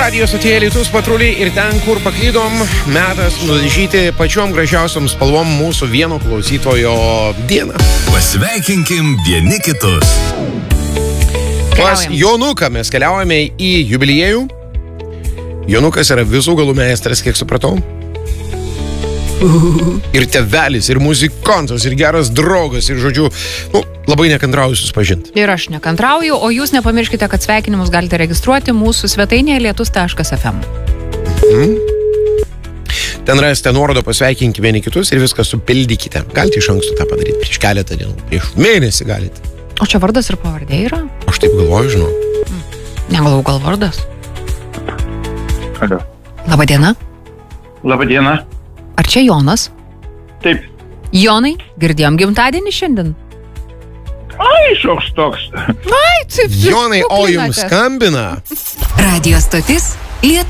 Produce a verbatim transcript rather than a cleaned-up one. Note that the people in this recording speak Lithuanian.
Radio stotyje Alytus patruliai ir ten, kur paklydom, metas nudažyti pačiom gražiausiom spalvom mūsų vieno klausytojo dieną. Pasveikinkim vieni kitus. Pas Jonuką mes keliaujame į jubiliejų. Jonukas yra visų galų meistras, kiek supratau. Ir tėvelis, ir muzikantas, ir geras draugas, ir žodžiu, nu, labai nekantrauju susipažinti. Ir aš nekantrauju, o jūs nepamirškite, kad sveikinimus galite registruoti mūsų svetainėje lietus taškas ef em. Mhm. Ten rasite nuorodą pasveikinti vieni kitus ir viską supildykite. Galite iš anksto tą padaryti prieš keletą dienų, prieš mėnesį galite. O čia vardas ir pavardė yra? Aš taip galvoju, žinau. Negalau, gal vardas? Alio. Labadiena. Labadiena. Ar čia Jonas? Taip. Jonai, girdėjom gimtadienį šiandien? Ai, šoks toks. Ai, taip. Jonai, o jums skambina? Radio stotis Lietuva.